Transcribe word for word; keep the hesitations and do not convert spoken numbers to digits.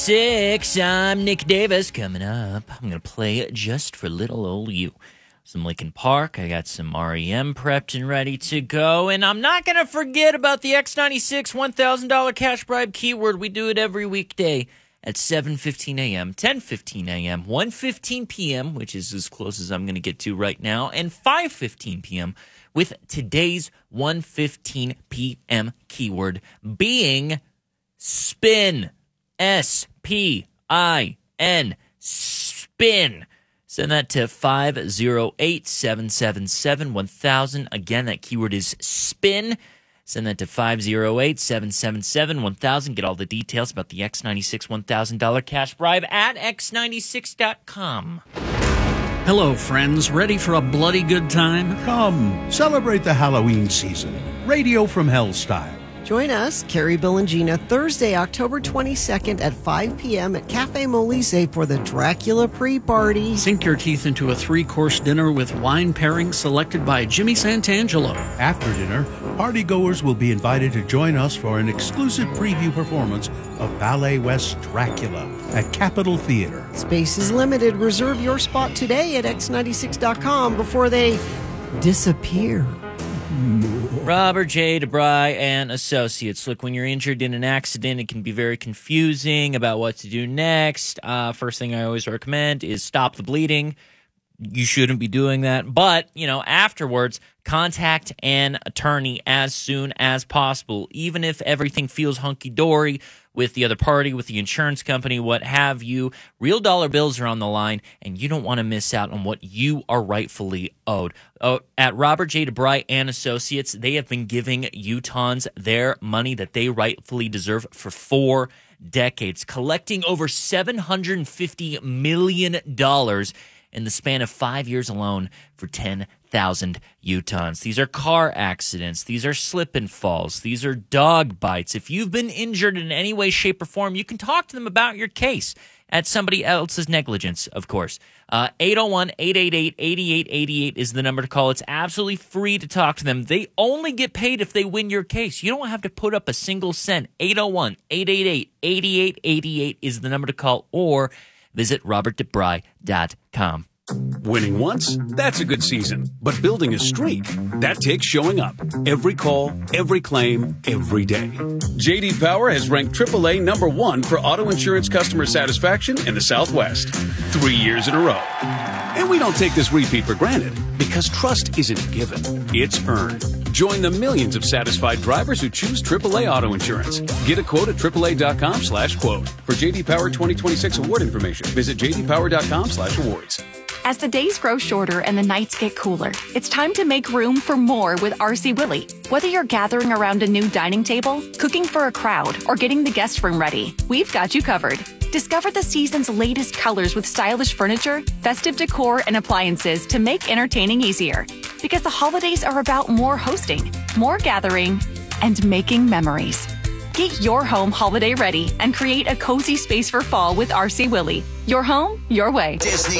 Six, I'm Nick Davis. Coming up, I'm going to play Just for Little Old You. Some Linkin Park. I got some R E M prepped and ready to go. And I'm not going to forget about the X ninety-six one thousand dollars cash bribe keyword. We do it every weekday at seven fifteen a.m., ten fifteen a.m., one fifteen p.m., which is as close as I'm going to get to right now, and five fifteen p.m., with today's one fifteen p.m. keyword being spin. S P I N, spin. Send that to five oh eight, seven seven seven, one thousand. Again, that keyword is spin. Send that to five oh eight, seven seven seven, one thousand. Get all the details about the X ninety-six one thousand dollars cash bribe at x ninety-six dot com. Hello, friends. Ready for a bloody good time? Come, celebrate the Halloween season. Radio from Hell style. Join us, Carrie, Bill, and Gina, Thursday, October twenty-second at five p.m. at Cafe Molise for the Dracula pre-party. Sink your teeth into a three-course dinner with wine pairings selected by Jimmy Santangelo. After dinner, partygoers will be invited to join us for an exclusive preview performance of Ballet West Dracula at Capitol Theater. Space is limited. Reserve your spot today at x ninety-six dot com before they disappear. Robert J. DeBry and Associates. Look, when you're injured in an accident, it can be very confusing about what to do next. Uh, first thing I always recommend is stop the bleeding. You shouldn't be doing that. But, you know, afterwards, contact an attorney as soon as possible. Even if everything feels hunky-dory with the other party, with the insurance company, what have you, real dollar bills are on the line, and you don't want to miss out on what you are rightfully owed. Uh, at Robert J. DeBry and Associates, they have been giving Utahns their money that they rightfully deserve for four decades, collecting over seven hundred fifty million dollars in the span of five years alone for ten thousand Utahns. These are car accidents. These are slip and falls. These are dog bites. If you've been injured in any way, shape, or form, you can talk to them about your case at somebody else's negligence, of course. Uh, eight oh one, eight eight eight, eight eight eight eight is the number to call. It's absolutely free to talk to them. They only get paid if they win your case. You don't have to put up a single cent. eight oh one, eight eight eight, eight eight eight eight is the number to call, or visit robert debry dot com. Winning once, that's a good season. But building a streak, that takes showing up. Every call, every claim, every day. J D Power has ranked triple A number one for auto insurance customer satisfaction in the Southwest. Three years in a row. And we don't take this repeat for granted, because trust isn't a given. It's earned. Join the millions of satisfied drivers who choose triple A auto insurance. Get a quote at triple A dot com slash quote. For J D Power twenty twenty-six award information, visit j d power dot com slash awards. As the days grow shorter and the nights get cooler, it's time to make room for more with R C Willey. Whether you're gathering around a new dining table, cooking for a crowd, or getting the guest room ready, we've got you covered. Discover the season's latest colors with stylish furniture, festive decor, and appliances to make entertaining easier. Because the holidays are about more hosting, more gathering, and making memories. Get your home holiday ready and create a cozy space for fall with R C Willey. Your home, your way. Disney